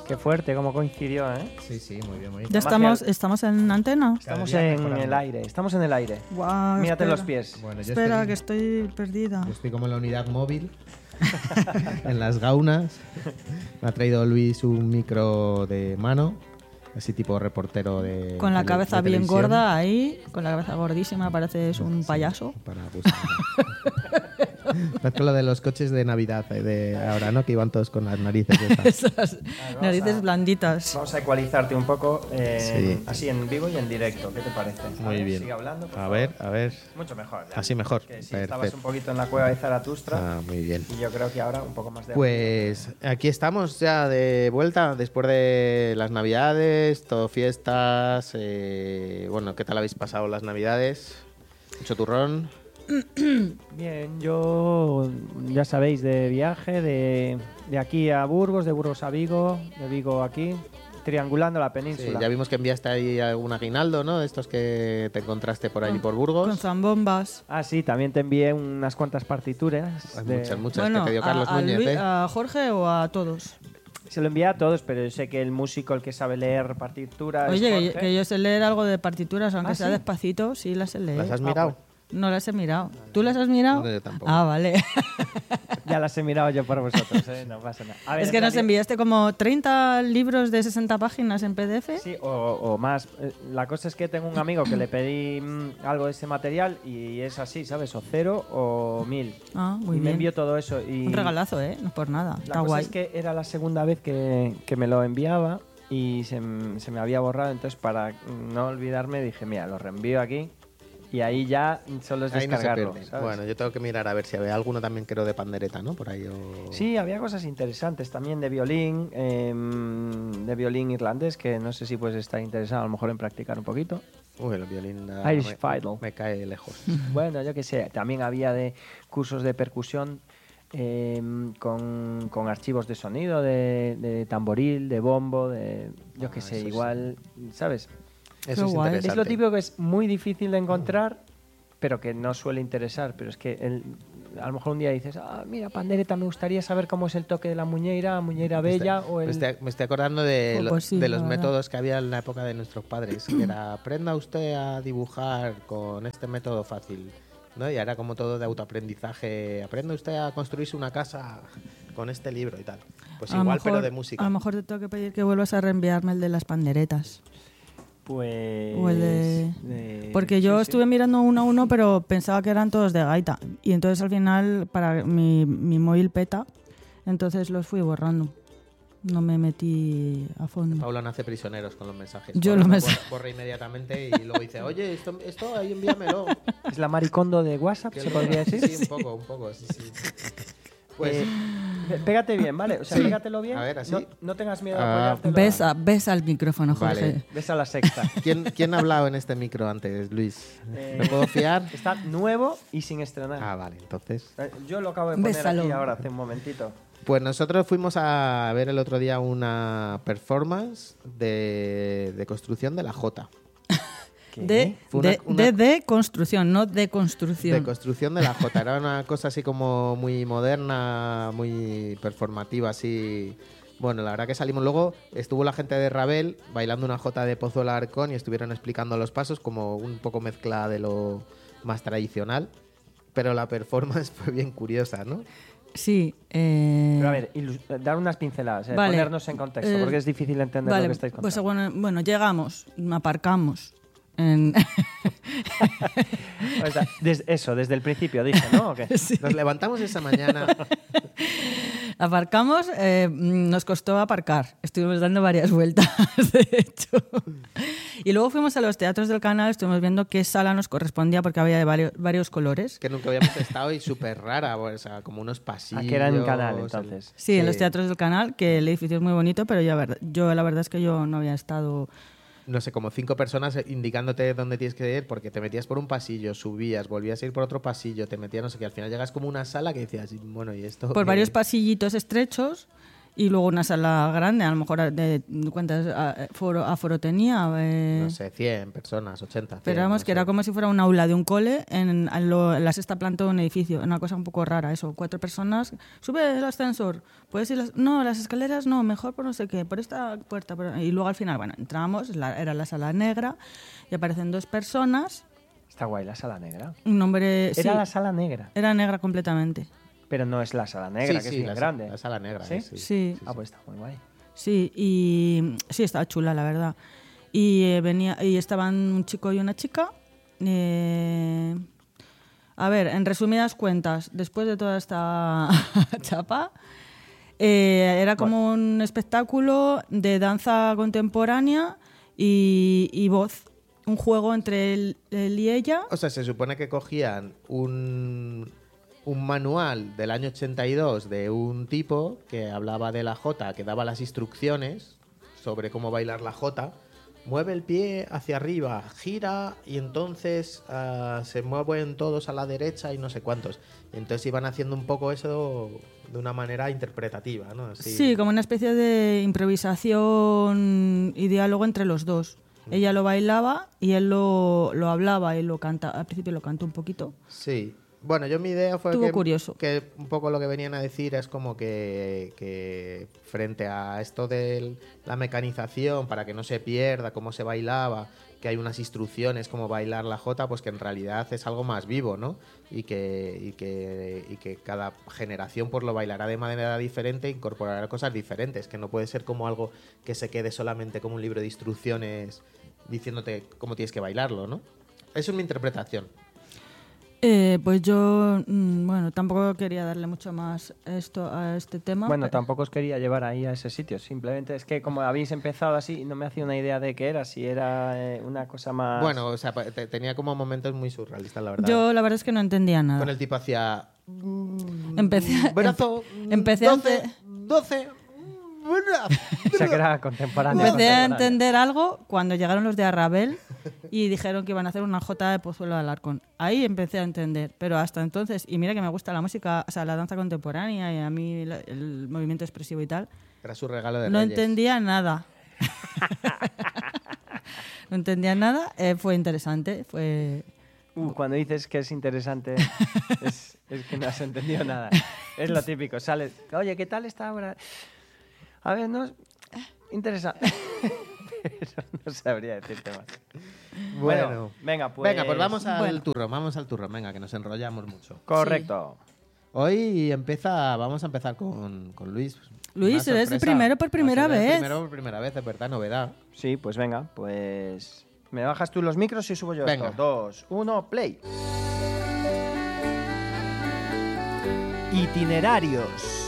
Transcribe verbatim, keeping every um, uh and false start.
Qué fuerte, cómo coincidió, ¿eh? Sí, sí, muy bien, muy bien. ¿Ya estamos, estamos en antena? Estamos Cada día en mejorando. el aire, estamos en el aire. Guau, Mírate espera. los pies. Bueno, yo Espera, estoy, que estoy perdida. yo estoy como en la unidad móvil, en las gaunas. Me ha traído Luis un micro de mano, así tipo reportero de Con la de- cabeza de bien televisión. gorda ahí, con la cabeza gordísima, pareces un Sí, payaso. Para buscar. No es con lo de los coches de Navidad eh, de ahora, ¿no? Que iban todos con las narices esas. Esas vamos narices a- blanditas. Vamos a ecualizarte un poco, eh, Sí. así en vivo y en directo. ¿Qué te parece? A Muy ver, bien. Sigue hablando, por A favor. ver, a ver. Mucho mejor. ya. Así mejor. Que sí, estabas Perfecto. un poquito en la cueva de Zaratustra Ah, muy bien. y yo creo que ahora un poco más de... Pues aquí estamos ya de vuelta después de las Navidades, todo fiestas. eh, bueno, ¿qué tal habéis pasado las Navidades? Mucho turrón. Bien, yo ya sabéis, de viaje, de, de aquí a Burgos, de Burgos a Vigo, de Vigo aquí, triangulando la Sí, península. ya vimos que enviaste ahí algún aguinaldo, ¿no? De estos que te encontraste por allí por Burgos. Con zambombas. Ah, sí, también te envié unas cuantas partituras. Hay de- muchas, muchas Bueno, que te dio a, Carlos a Núñez, Luis- ¿eh? a Jorge o a todos. Se lo envié a todos, pero yo sé que el músico, el que sabe leer partituras... Oye, que, Jorge. que yo sé leer algo de partituras, aunque ¿Ah, sea sí? despacito, sí las sé leer. ¿Las has Ah, mirado? No las he mirado. ¿Tú las has mirado? No, yo tampoco. Ah, vale. Ya las he mirado yo por vosotros, ¿eh? No pasa nada. A ver, Es que en nos realidad- enviaste como treinta libros de sesenta páginas en P D F. Sí, o, o más. Eh, La cosa es que tengo un amigo que le pedí mm, algo de ese material y es así, ¿sabes? O cero o mil. Ah, muy y me bien. envió todo eso. Y Un regalazo, ¿eh? No por nada. La Está cosa guay. es que era la segunda vez que, que me lo enviaba y se, m- se me había borrado. Entonces, para no olvidarme, dije, mira, lo reenvío aquí y ahí ya solo es Ahí no se descargarlo. pierde. ¿sabes? Bueno, yo tengo que mirar a ver si había alguno también creo de pandereta, ¿no? Por ahí o... Sí, había cosas interesantes también de violín, em, de violín irlandés, que no sé si puedes estar interesado a lo mejor en practicar un poquito. Uy, el violín nada, Irish me, Fiddle. me cae lejos. Bueno, yo qué sé, también había de cursos de percusión em, con, con archivos de sonido, de, de tamboril, de bombo, de yo qué Ah, sé, eso sí. igual, ¿sabes? Eso Qué es guay. interesante. Es lo típico que es muy difícil de encontrar, pero que no suele interesar. Pero es que el- a lo mejor un día dices, ah, mira, pandereta, me gustaría saber cómo es el toque de la muñeira, muñeira Me bella estoy- o el... me, estoy, me estoy acordando de, Oh, lo- pues sí, de los la verdad. métodos que había en la época de nuestros padres. Que era, aprenda usted a dibujar con este método fácil. ¿No? Y ahora como todo de autoaprendizaje. Aprenda usted a construirse una casa con este libro y tal. Pues A lo igual, mejor- pero de música. A lo mejor te tengo que pedir que vuelvas a reenviarme el de las panderetas. Pues... O el de- de- Porque yo sí, sí. estuve mirando uno a uno, pero pensaba que eran todos de gaita. Y entonces al final, para mi, mi móvil peta, entonces los fui borrando. No me metí a fondo. Paula nace prisioneros con los mensajes. Yo Paula lo me me- borra, borra inmediatamente y luego dice, oye, esto, esto ahí envíamelo. ¿Es la maricondo de WhatsApp, Que se lo- podría decir? Sí, un poco, un poco, sí, sí. Pues Eh, pe- pégate bien, ¿vale? O sea, Sí. pégatelo bien. A ver, así. No, no tengas miedo Ah, a apoyártelo. Besa, besa al micrófono, Jorge. Vale. Ves a la sexta. ¿quién, ¿quién ha hablado en este micro antes, Luis? Eh, ¿Me puedo fiar? Está nuevo y sin estrenar. Ah, vale, entonces... Eh, Yo lo acabo de poner Bésalo. aquí ahora, hace un momentito. Pues nosotros fuimos a ver el otro día una performance de, de construcción de la Jota. ¿Qué? De, Fue una- de, una- de, de construcción, no de construcción. De construcción de la Jota. Era una cosa así como muy moderna, muy performativa, así. Bueno, la verdad que salimos luego, estuvo la gente de Ravel bailando una Jota de Pozo Alarcón y estuvieron explicando los pasos como un poco mezcla de lo más tradicional. Pero la performance fue bien curiosa, ¿no? Sí. Eh... Pero a ver, ilus- eh, dar unas pinceladas, eh, Vale. ponernos en contexto, Eh, porque es difícil entender Vale, lo que estáis pues contando. bueno, bueno, llegamos, aparcamos. En... O sea, des- eso, desde el principio dije, ¿no? ¿O qué? Nos levantamos esa mañana. Aparcamos, eh, nos costó aparcar. Estuvimos dando varias vueltas, de hecho. Y luego fuimos a los teatros del canal, estuvimos viendo qué sala nos correspondía porque había de varios, varios colores. Que nunca habíamos estado y súper rara, o sea, como unos pasillos. Ah, que era en canal, entonces. Sí, en los teatros del canal, que el edificio es muy bonito, pero yo, ver- yo la verdad es que yo no había estado... No sé, como cinco personas indicándote dónde tienes que ir porque te metías por un pasillo, subías, volvías a ir por otro pasillo, te metías, no sé qué, al final llegas como una sala que decías, bueno, ¿y esto? Por qué? varios pasillitos estrechos Y luego una sala grande, a lo mejor de cuántas aforo, aforo tenía. Eh, No sé, cien personas, ochenta. cien, pero vamos, no que sé. era como si fuera un aula de un cole en, en, lo, en la sexta planta de un edificio. Una cosa un poco rara, eso. Cuatro personas. Sube el ascensor. ¿Puedes ir las, no, las escaleras no, mejor por no sé qué, por esta puerta. Por, y luego al final, bueno, entramos, la, era la sala negra y aparecen dos personas. Está guay la sala negra. Un hombre. Era sí, la sala negra, era negra completamente. pero no es la sala negra, Sí, que sí, es bien la, grande. la sala negra. ¿Sí? eh, sí. Sí. Ah, pues está muy guay. Sí, y sí, estaba chula, la verdad. Y eh, venía y estaban un chico y una chica. Eh, a ver, en resumidas cuentas, después de toda esta chapa, eh, era como un espectáculo de danza contemporánea y, y voz. Un juego entre él, él y ella. O sea, se supone que cogían un, un manual del año ochenta y dos de un tipo que hablaba de la jota, que daba las instrucciones sobre cómo bailar la jota. Mueve el pie hacia arriba, gira y entonces uh, se mueven todos a la derecha y no sé cuántos. Y entonces iban haciendo un poco eso de una manera interpretativa, ¿no? Así. Sí, como una especie de improvisación y diálogo entre los dos. Ella lo bailaba y él lo, lo hablaba y lo canta. Al principio lo cantó un poquito. Sí. Bueno, yo mi idea fue Estuvo que, curioso. que un poco lo que venían a decir es como que, que frente a esto de la mecanización, para que no se pierda cómo se bailaba, que hay unas instrucciones como bailar la jota, pues que en realidad es algo más vivo, ¿no? Y que, y que, y que cada generación pues lo bailará de manera diferente e incorporará cosas diferentes, que no puede ser como algo que se quede solamente como un libro de instrucciones diciéndote cómo tienes que bailarlo, ¿no? Esa es mi interpretación. Eh, pues yo, mm, bueno, tampoco quería darle mucho más esto a este tema. Bueno, pero- tampoco os quería llevar ahí a ese sitio. Simplemente es que como habéis empezado así, no me hacía una idea de qué era, si era eh, una cosa más... Bueno, o sea, te- tenía como momentos muy surrealistas, la verdad. Yo la verdad es que no entendía nada. Con el tipo hacia... Empecé, Brazo, em- empecé a doce, ente- doce, brazo. O sea, que era contemporáneo. Empecé a contemporáneo. entender algo cuando llegaron los de Arrabel y dijeron que iban a hacer una jota de Pozuelo de Alarcón. Ahí empecé a entender, pero hasta entonces, y mira que me gusta la música, o sea, la danza contemporánea y a mí la- el movimiento expresivo y tal, Era su regalo de no Reyes. entendía nada. No entendía nada, eh, fue interesante, fue... Uh, cuando dices que es interesante, es, es que no has entendido nada. Es lo típico. Sales, oye, ¿qué tal esta obra? A ver, no... Interesante. Pero no sabría decirte más. Bueno. venga, pues... Venga, pues vamos al bueno. turrón, vamos al turrón. Venga, que nos enrollamos mucho. Correcto. Hoy empieza, vamos a empezar con, con Luis. Luis, Una eres el sorpresa. primero por Va a primera ser el vez. Primero por primera vez, es verdad, novedad. Sí, pues venga, pues... ¿Me bajas tú los micros y subo yo Venga. esto? Dos, uno, play. Itinerarios.